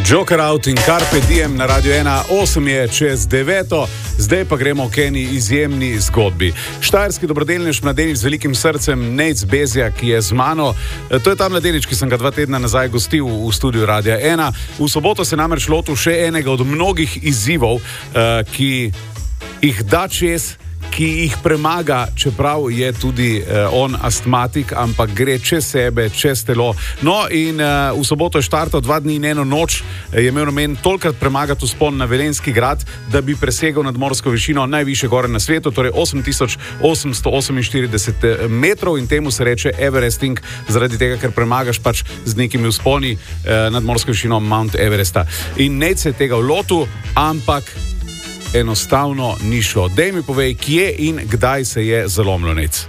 Joker Out in Carpe Diem na Radio 1, 8 je čez 9. Zdaj pa gremo k eni izjemni zgodbi. Štajerski dobrodelnež, mladenič z velikim srcem, Nejc Bezjak, ki je z mano. To je ta mladenič, ki sem ga 2 tedna nazaj gostil v studiu Radia 1. V soboto se namreč lotil še enega od mnogih izzivov, ki jih da čez, ki jih premaga, čeprav je tudi on astmatik, ampak gre čez sebe, čez telo. No in v soboto je štartal 2 dni in 1 noč, je imel namen tolikrat premagati vzpon na Velenjski grad, da bi presegel nadmorsko višino najvišje gore na svetu, torej 8848 metrov, in temu se reče Everesting, zaradi tega, ker premagaš pač z nekimi vzponi nadmorsko višino Mount Everesta. In Nejc se je tega lotil, ampak enostavno ni šlo. Dej mi povej, kje in kdaj se je zalomilo, Nejc?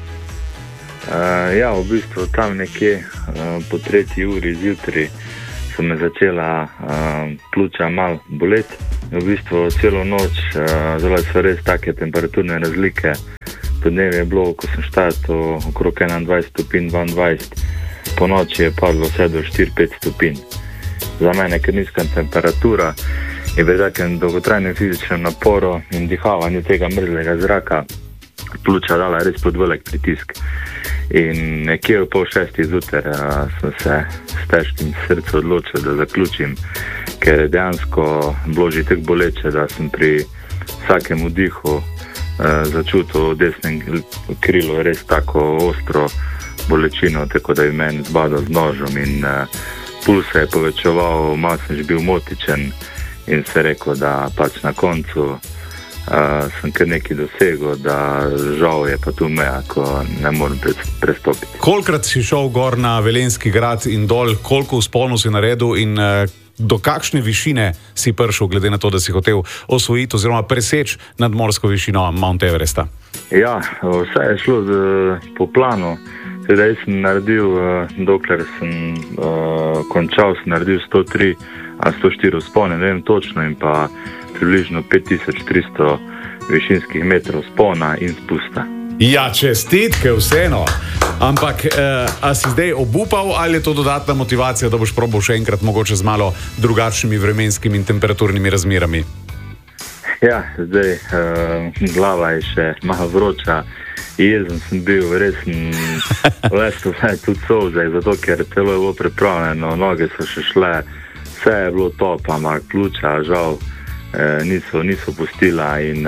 V bistvu tam nekje po 3. uri zjutraj so me začela pljuča malo boleti. V bistvu celo noč, zelo so res take temperaturne razlike. Podnevi je bilo, ko sem štartal, okrog 21 stopinj, 22. Po noči je padlo vse do 4-5 stopinj. Za mene, ker nizka temperatura, je pri takem dolgotrajnem fizičnem naporu in dihavanju tega mrzlega zraka pljuča dala res pod velik pritisk. In nekje v 5:30 zjutraj sem se s težkim srcem odločil, da zaključim, ker je dejansko bilo že tako boleče, da sem pri vsakem vdihu začutil v desnem krilu res tako ostro bolečino, tako da je meni zbadal z nožem in puls se je povečeval, malo sem že bil motičen. In se rekel, da pač na koncu sem kar nekaj dosegel, da žal je pa tu meja, ko ne morem prestopiti. Kolikrat si šel gor na Velenjski grad in dol, koliko vzponov si naredil in do kakšne višine si prišel, glede na to, da si hotel osvojiti oziroma preseči nadmorsko višino Mount Everesta? Ja, vse je šlo po planu. Sedaj sem naredil, dokler sem končal, sem naredil 103 ali 104 vzpone, ne vem točno, in pa približno 5300 višinskih metrov vzpona in spusta. Ja, čestitke vseeno. Ampak, a si zdaj obupal ali je to dodatna motivacija, da boš probal še enkrat mogoče z malo drugačnimi vremenskimi in temperaturnimi razmerami? Ja, zdaj glava je še malo vroča. Jezen sem bil, res sem lesto tudi solzaj, zato ker telo je bilo pripravljeno, noge so še šle, vse je bilo top, ampak pljuča žal niso pustila in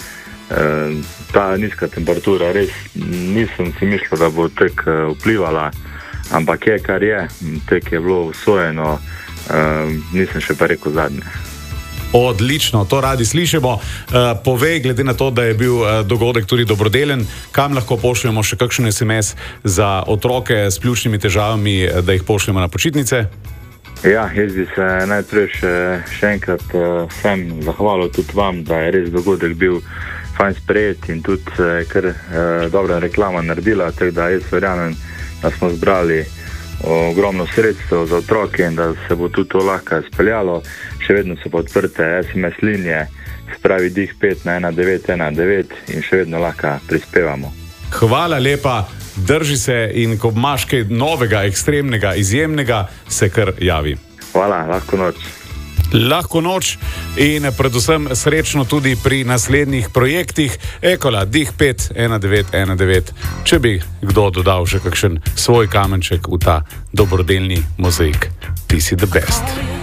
ta nizka temperatura res nisem si mislil, da bo tek vplivala, ampak je kar je, tek je bilo usvojeno, nisem še pa rekel zadnje. Odlično, to radi slišimo. Povej, glede na to, da je bil dogodek tudi dobrodelen, kam lahko pošljemo še kakšen SMS za otroke s pljučnimi težavami, da jih pošljemo na počitnice? Ja, jaz bi se najprej še enkrat vsem zahvalil tudi vam, da je res dogodek bil fajn sprejet in tudi kar dobra reklama naredila, tako da jaz verjamem, da smo zbrali ogromno sredstev za otroke in da se bo tudi to lahko speljalo. Še vedno so pa odprte SMS linije, spravi Dih 5 na 1919 in še vedno lahko prispevamo. Hvala lepa, drži se in ko imaš kaj novega, ekstremnega, izjemnega, se kar javi. Hvala, lahko noč. Lahko noč in predvsem srečno tudi pri naslednjih projektih. Ekola, Dih 5, 1919. Če bi kdo dodal še kakšen svoj kamenček v ta dobrodelni mozaik. Ti si the best.